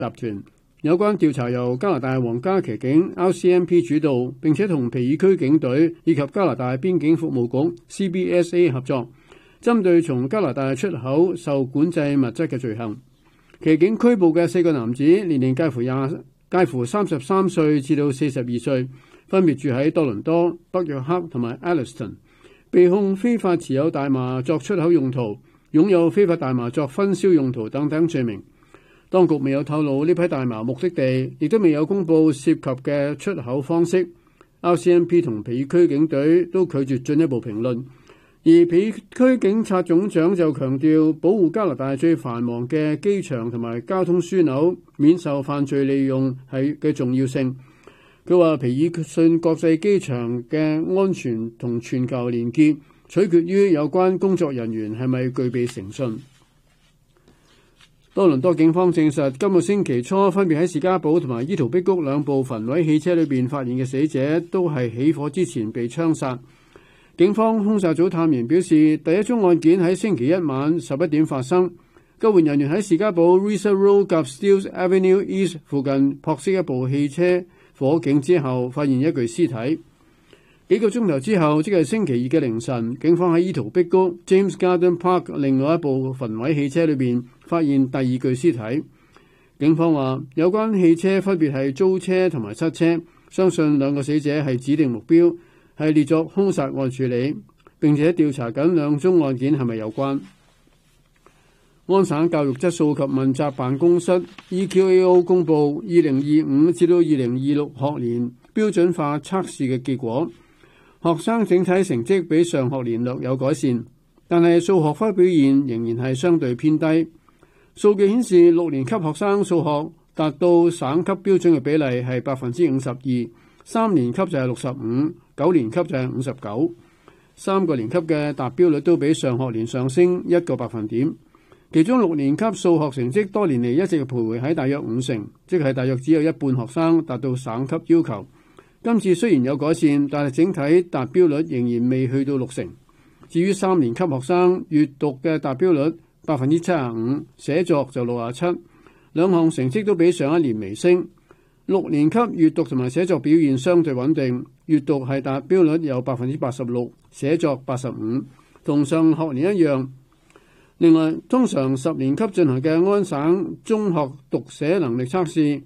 團。有關調查由加拿大皇家騎警 RCMP 主導，並且同皮爾區警隊以及加拿大邊境服務局 CBSA 合作，針對從加拿大出口受管制物質嘅罪行。騎警拘捕嘅4個男子，年齡介乎33歲至到42歲，分別住喺多倫多、北約克同埋 Alliston， 被控非法持有大麻作出口用途、擁有非法大麻作分銷用途等等罪名。當局未有透露呢批大麻目的地，亦都未有公佈涉及嘅出口方式。RCMP 同皮爾區警隊都拒絕進一步評論，而皮爾區警察總長就強調保護加拿大最繁忙嘅機場同埋交通樞紐免受犯罪利用係嘅重要性。佢話皮爾遜國際機場嘅安全同全球連結取決於有關工作人員係咪具備誠信。多倫多警方證實，今個星期初分別喺士嘉堡同埋伊圖碧谷兩部焚毀汽車裏邊發現嘅死者，都係起火之前被槍殺。警方兇殺組探員表示，第一宗案件喺星期一晚11點發生。救援人員喺士嘉堡 Reser Road 及 Steeles Avenue East 附近撲熄一部汽車火警之後，發現一具屍體。幾個鐘頭之後，即係星期二嘅凌晨，警方喺伊圖碧谷 James Garden Park 另外一部焚毀汽車裏邊發現第二具屍體。警方話，有關汽車分別係租車同埋失車，相信兩個死者係指定目標，係列作兇殺案處理，並且調查緊兩宗案件係咪有關。安省教育質素及問責辦公室 EQAO 公佈2025至到2026學年標準化測試嘅結果。學生整體成績比上學年略有改善，但係數學科表現仍然係相對偏低。數據顯示，6年級學生數學達到省級標準嘅比例係52%， 3年級就係65%， 9年級就係59%。3個年級嘅達標率都比上學年上升1個百分點。其中6年級數學成績多年嚟一直徘徊喺大約50%，即係大約只有一半學生達到省級要求。今次雖然有改善，但係整體達標率仍然未去到60%。至於3年級學生閱讀嘅達標率75%，寫作就67%，兩項成績都比上一年微升。6年級閱讀同埋寫作表現相對穩定，閱讀係達標率有86%，寫作85%，同上學年一樣。另外，通常10年級進行嘅安省中學讀寫能力測試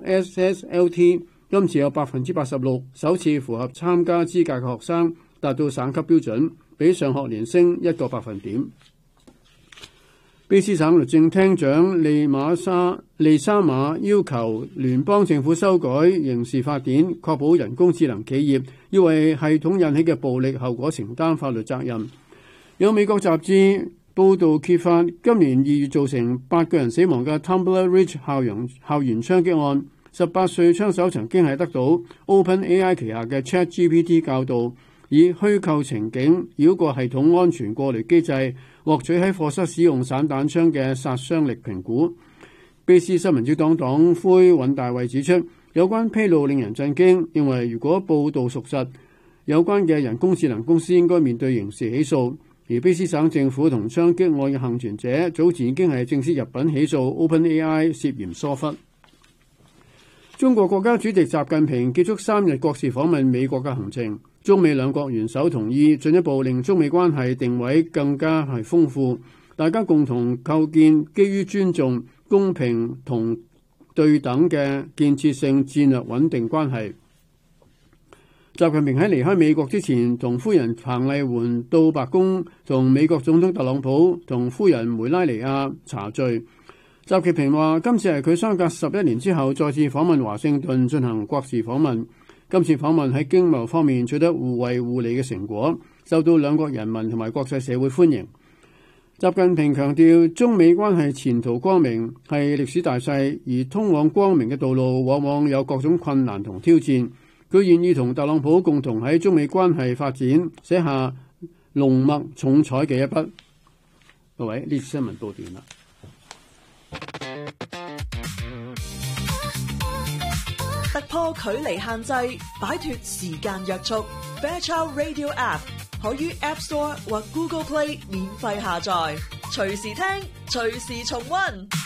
OSSLT，今次有86%，首次符合參加資格嘅學生達到省級標準，比上學年升1個百分點。卑詩省律政廳長利沙馬要求聯邦政府修改刑事法典，確保人工智能企業要為系統引起嘅暴力後果承擔法律責任。有美國雜誌報導揭發，今年2月造成8個人死亡嘅 Tumbler Ridge 校園槍擊案。18歲槍手曾經係得到 OpenAI 旗下嘅 ChatGPT 教導，以虛構情景繞過系統安全過濾機制，獲取喺課室使用散彈槍嘅殺傷力評估。卑詩新民主黨黨魁尹大衛指出，有關披露令人震驚，認為如果報導屬實，有關嘅人工智能公司應該面對刑事起訴。而卑詩省政府同槍擊案嘅幸存者早前已經係正式入稟起訴 OpenAI 涉嫌疏忽。中國國家主席習近平結束3日國事訪問美國嘅行程，中美兩國元首同意進一步令中美關係定位更加係豐富，大家共同構建基於尊重、公平同對等嘅建設性戰略穩定關係。習近平喺離開美國之前，同夫人彭麗媛到白宮同美國總統特朗普同夫人梅拉尼亞茶敘。習近平話：今次係佢相隔11年之後再次訪問華盛頓進行國事訪問。今次訪問喺經貿方面取得互惠互利嘅成果，受到兩國人民同埋國際社會歡迎。習近平強調，中美關係前途光明，係歷史大勢，而通往光明嘅道路往往有各種困難同挑戰。佢願意同特朗普共同喺中美關係發展寫下濃墨重彩嘅一筆。各位，呢次新聞報完啦。 突破距離限制，擺脫時間約束。Fairchild Radio App 可於 App Store 或 Google Play 免費下載，隨時聽，隨時重溫。